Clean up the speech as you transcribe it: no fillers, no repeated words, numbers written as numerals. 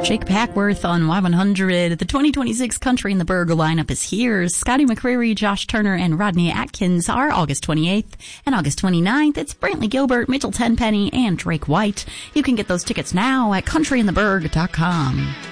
Jake Packworth on Y100. The 2026 Country in the Berg lineup is here. Scotty McCreery, Josh Turner, and Rodney Atkins are August 28th. And August 29th, it's Brantley Gilbert, Mitchell Tenpenny, and Drake White. You can get those tickets now at countryintheberg.com.